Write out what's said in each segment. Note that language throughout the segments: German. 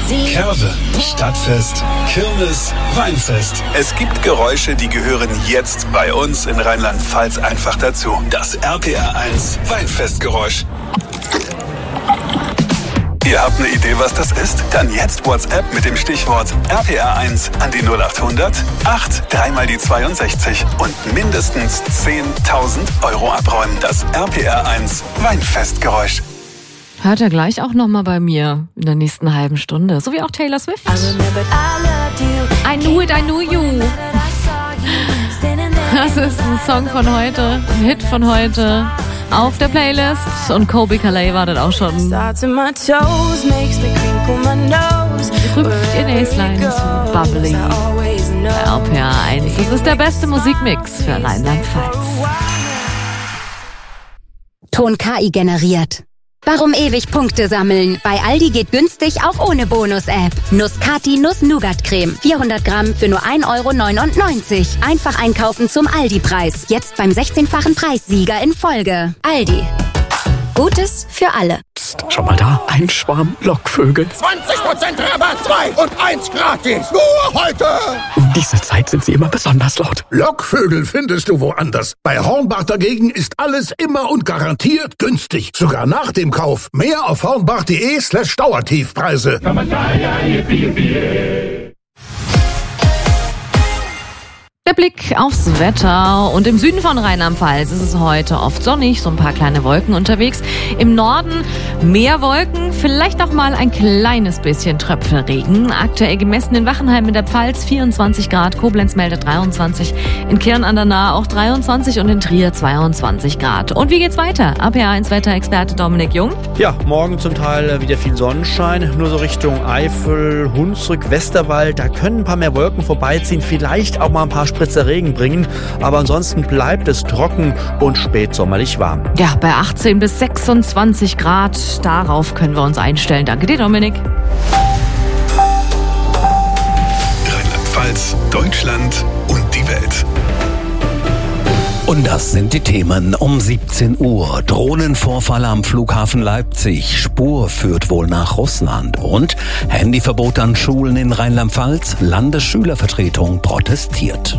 Curve, Stadtfest, Kirmes, Weinfest. Es gibt Geräusche, die gehören jetzt bei uns in Rheinland-Pfalz einfach dazu. Das RPR1 Weinfestgeräusch. Ihr habt eine Idee, was das ist? Dann jetzt WhatsApp mit dem Stichwort RPR1 an die 0800 8 3 mal die 62 und mindestens 10.000 Euro abräumen. Das RPR1 Weinfestgeräusch. Hört er gleich auch nochmal bei mir in der nächsten halben Stunde. So wie auch Taylor Swift. I knew it, I knew you. Das ist ein Song von heute, ein Hit von heute. Auf der Playlist und Kobe Calais wartet auch schon. Prüft ihr Näslein zu Bubbly. RPR1. Das ist der beste Musikmix für Rheinland-Pfalz. Ton KI generiert. Warum ewig Punkte sammeln? Bei Aldi geht günstig auch ohne Bonus-App. Nuss-Cati Nuss-Nougat-Creme. 400 Gramm für nur 1,99 €. Einfach einkaufen zum Aldi-Preis. Jetzt beim 16-fachen Preissieger in Folge. Aldi. Gutes für alle. Psst, schau mal da. Ein Schwarm Lockvögel. 20% Rabatt, 2 und 1 gratis. Nur heute. Um diese Zeit sind sie immer besonders laut. Lockvögel findest du woanders. Bei Hornbach dagegen ist alles immer und garantiert günstig. Sogar nach dem Kauf. Mehr auf hornbach.de/Dauertiefpreise. Der Blick aufs Wetter und im Süden von Rheinland-Pfalz ist es heute oft sonnig, so ein paar kleine Wolken unterwegs. Im Norden mehr Wolken, vielleicht auch mal ein kleines bisschen Tröpfelregen. Aktuell gemessen in Wachenheim in der Pfalz 24 Grad, Koblenz meldet 23, in Kirn an der Nahe auch 23 und in Trier 22 Grad. Und wie geht's weiter? RPR1 Wetterexperte Dominik Jung. Ja, morgen zum Teil wieder viel Sonnenschein, nur so Richtung Eifel, Hunsrück, Westerwald, da können ein paar mehr Wolken vorbeiziehen, vielleicht auch mal ein paar Spritzer Regen bringen, aber ansonsten bleibt es trocken und spätsommerlich warm. Ja, bei 18 bis 26 Grad, darauf können wir uns einstellen. Danke dir, Dominik. Rheinland-Pfalz, Deutschland und die Welt. Und das sind die Themen um 17 Uhr. Drohnenvorfall am Flughafen Leipzig. Spur führt wohl nach Russland. Und Handyverbot an Schulen in Rheinland-Pfalz. Landesschülervertretung protestiert.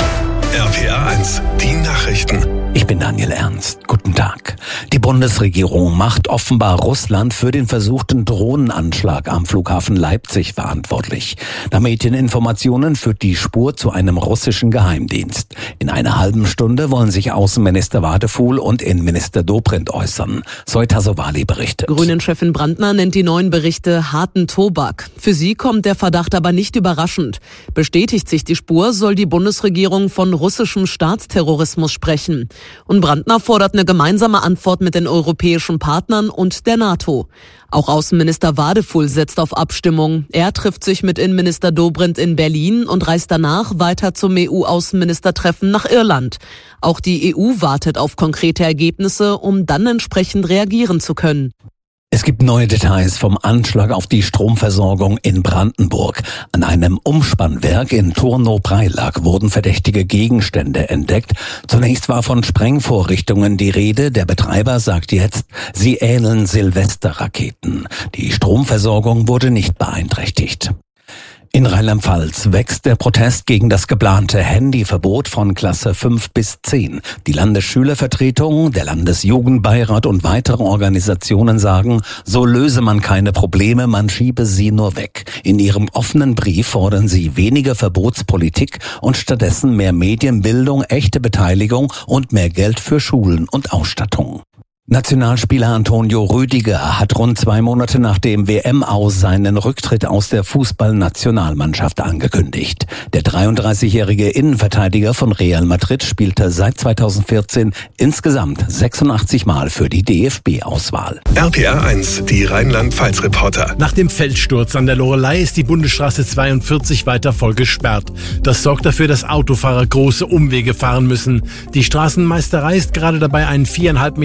RPR1, die Nachrichten. Ich bin Daniel Ernst. Guten Tag. Die Bundesregierung macht offenbar Russland für den versuchten Drohnenanschlag am Flughafen Leipzig verantwortlich. Nach Medieninformationen führt die Spur zu einem russischen Geheimdienst. In einer halben Stunde wollen sich Außenminister Wadefuhl und Innenminister Dobrindt äußern. Zoe Tassovali berichtet. Grünen-Chefin Brandner nennt die neuen Berichte harten Tobak. Für sie kommt der Verdacht aber nicht überraschend. Bestätigt sich die Spur, soll die Bundesregierung von russischem Staatsterrorismus sprechen. Und Brandner fordert eine gemeinsame Antwort mit den europäischen Partnern und der NATO. Auch Außenminister Wadefuhl setzt auf Abstimmung. Er trifft sich mit Innenminister Dobrindt in Berlin und reist danach weiter zum EU-Außenministertreffen nach Irland. Auch die EU wartet auf konkrete Ergebnisse, um dann entsprechend reagieren zu können. Es gibt neue Details vom Anschlag auf die Stromversorgung in Brandenburg. An einem Umspannwerk in Turnow-Preilack wurden verdächtige Gegenstände entdeckt. Zunächst war von Sprengvorrichtungen die Rede. Der Betreiber sagt jetzt, sie ähneln Silvesterraketen. Die Stromversorgung wurde nicht beeinträchtigt. In Rheinland-Pfalz wächst der Protest gegen das geplante Handyverbot von Klasse 5 bis 10. Die Landesschülervertretung, der Landesjugendbeirat und weitere Organisationen sagen, so löse man keine Probleme, man schiebe sie nur weg. In ihrem offenen Brief fordern sie weniger Verbotspolitik und stattdessen mehr Medienbildung, echte Beteiligung und mehr Geld für Schulen und Ausstattung. Nationalspieler Antonio Rüdiger hat rund 2 Monate nach dem WM-Aus seinen Rücktritt aus der Fußballnationalmannschaft angekündigt. Der 33-jährige Innenverteidiger von Real Madrid spielte seit 2014 insgesamt 86 Mal für die DFB-Auswahl. RPR1, die Rheinland-Pfalz-Reporter. Nach dem Felssturz an der Loreley ist die Bundesstraße 42 weiter voll gesperrt. Das sorgt dafür, dass Autofahrer große Umwege fahren müssen. Die Straßenmeisterei ist gerade dabei, einen 4,5 Meter hohen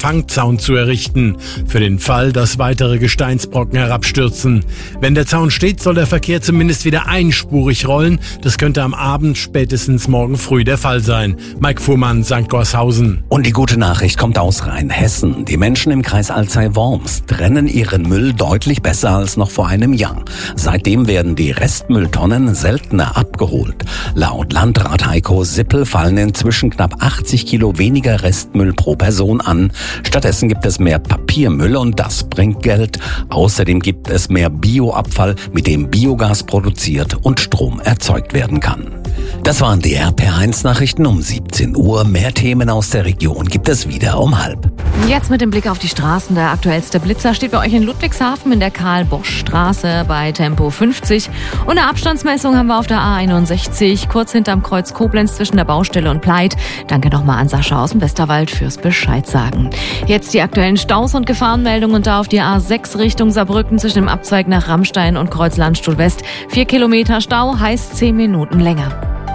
Fangzaun zu errichten, für den Fall, dass weitere Gesteinsbrocken herabstürzen. Wenn der Zaun steht, soll der Verkehr zumindest wieder einspurig rollen. Das könnte am Abend, spätestens morgen früh der Fall sein. Mike Fuhrmann, St. Gorshausen. Und die gute Nachricht kommt aus Rheinhessen. Die Menschen im Kreis Alzey-Worms trennen ihren Müll deutlich besser als noch vor einem Jahr. Seitdem werden die Restmülltonnen seltener abgeholt. Laut Landrat Heiko Sippel fallen inzwischen knapp 80 Kilo weniger Restmüll pro Person an. Stattdessen gibt es mehr Papiermüll und das bringt Geld. Außerdem gibt es mehr Bioabfall, mit dem Biogas produziert und Strom erzeugt werden kann. Das waren die RPR1-Nachrichten um 17 Uhr. Mehr Themen aus der Region gibt es wieder um 12:30. Jetzt mit dem Blick auf die Straßen. Der aktuellste Blitzer steht bei euch in Ludwigshafen in der Karl-Bosch-Straße bei Tempo 50. Und eine Abstandsmessung haben wir auf der A61, kurz hinterm Kreuz Koblenz zwischen der Baustelle und Pleit. Danke nochmal an Sascha aus dem Westerwald fürs Bescheid sagen. Jetzt die aktuellen Staus und Gefahrenmeldungen und da auf die A6 Richtung Saarbrücken zwischen dem Abzweig nach Rammstein und Kreuz Landstuhl West. 4 Kilometer Stau heißt 10 Minuten länger.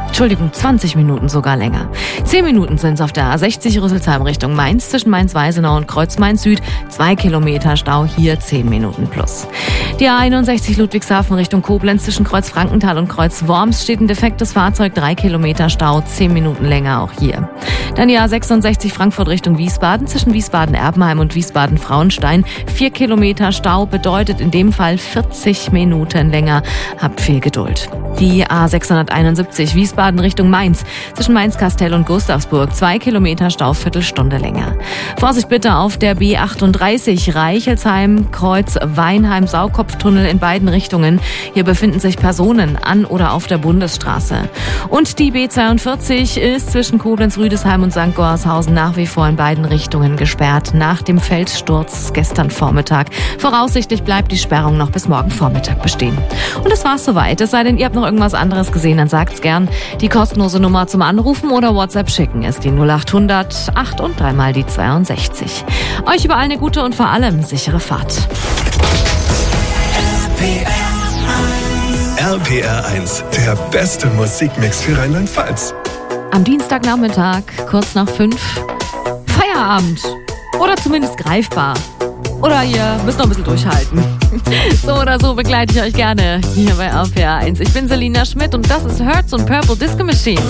20 Minuten sogar länger. 10 Minuten sind es auf der A60 Rüsselsheim Richtung Mainz zwischen Mainz-Weisenau und Kreuz Mainz Süd. 2 Kilometer Stau, hier 10 Minuten plus. Die A61 Ludwigshafen Richtung Koblenz zwischen Kreuz Frankenthal und Kreuz Worms steht ein defektes Fahrzeug. 3 Kilometer Stau, 10 Minuten länger auch hier. Dann die A66 Frankfurt Richtung Wiesbaden zwischen Wiesbaden-Erbenheim und Wiesbaden-Frauenstein. 4 Kilometer Stau bedeutet in dem Fall 40 Minuten länger. Habt viel Geduld. Die A671 Wiesbaden Richtung Mainz zwischen Mainz-Kastel und Gustavsburg. 2 Kilometer Stau, Viertelstunde länger. Vorsicht bitte auf der B38 Reichelsheim, Kreuz Weinheim, Saukopftunnel in beiden Richtungen. Hier befinden sich Personen an oder auf der Bundesstraße. Und die B42 ist zwischen Koblenz-Rüdesheim und St. Gorshausen nach wie vor in beiden Richtungen gesperrt. Nach dem Felssturz gestern Vormittag. Voraussichtlich bleibt die Sperrung noch bis morgen Vormittag bestehen. Und das war's soweit. Es sei denn, ihr habt noch irgendwas anderes gesehen, dann sagt's gern. Die kostenlose Nummer zum Anrufen oder WhatsApp schicken ist die 0800 8 und 3 mal die 62. Euch überall eine gute und vor allem sichere Fahrt. RPR1, der beste Musikmix für Rheinland-Pfalz. Am Dienstagnachmittag, kurz nach 5, Feierabend. Oder zumindest greifbar. Oder ihr müsst noch ein bisschen durchhalten. So oder so begleite ich euch gerne hier bei RPR1. Ich bin Selina Schmidt und das ist Hertz und Purple Disco Machine.